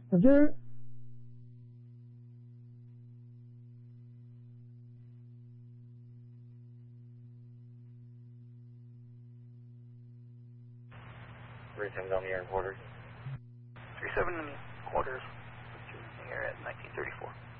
Roger. Everything's on the air quarters. 37 quarters. Here at 1934.